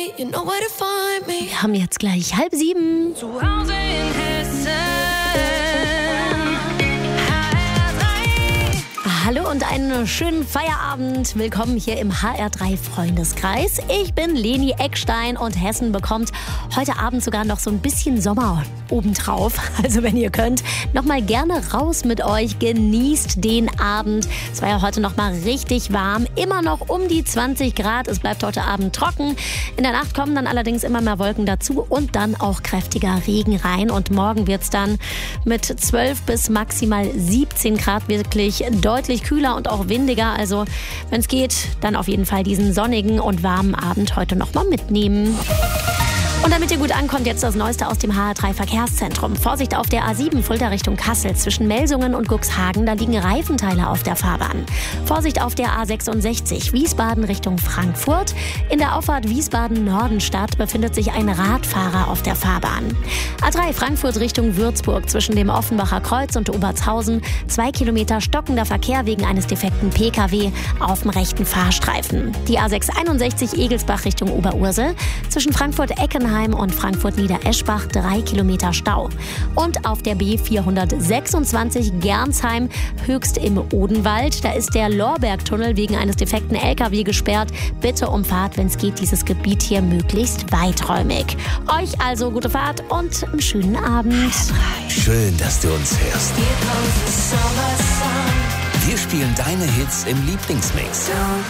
You know where to find me. Wir haben jetzt gleich 6:30. Zu Hause in Hessen. Hallo und einen schönen Feierabend. Willkommen hier im HR3 Freundeskreis. Ich bin Leni Eckstein und Hessen bekommt heute Abend sogar noch so ein bisschen Sommer obendrauf. Also wenn ihr könnt, nochmal gerne raus mit euch. Genießt den Abend. Es war ja heute nochmal richtig warm. Immer noch um die 20 Grad. Es bleibt heute Abend trocken. In der Nacht kommen dann allerdings immer mehr Wolken dazu und dann auch kräftiger Regen rein. Und morgen wird es dann mit 12 bis maximal 17 Grad wirklich deutlich kühler und auch windiger. Also wenn es geht, dann auf jeden Fall diesen sonnigen und warmen Abend heute nochmal mitnehmen. Und damit ihr gut ankommt, jetzt das Neueste aus dem HR3 Verkehrszentrum. Vorsicht auf der A7 Fulda Richtung Kassel. Zwischen Melsungen und Cuxhagen, da liegen Reifenteile auf der Fahrbahn. Vorsicht auf der A66 Wiesbaden Richtung Frankfurt. In der Auffahrt Wiesbaden-Nordenstadt befindet sich ein Radfahrer auf der Fahrbahn. A3 Frankfurt Richtung Würzburg. Zwischen dem Offenbacher Kreuz und Obertshausen 2 Kilometer stockender Verkehr wegen eines defekten Pkw auf dem rechten Fahrstreifen. Die A661 Egelsbach Richtung Oberursel. Zwischen Frankfurt-Eckenheim und Frankfurt-Niedereschbach 3 Kilometer Stau. Und auf der B426 Gernsheim Höchst im Odenwald. Da ist der Lorbergtunnel wegen eines defekten LKW gesperrt. Bitte umfahrt, wenn es geht, dieses Gebiet hier möglichst weiträumig. Euch also gute Fahrt und einen schönen Abend. Schön, dass du uns hörst. Wir spielen deine Hits im Lieblingsmix.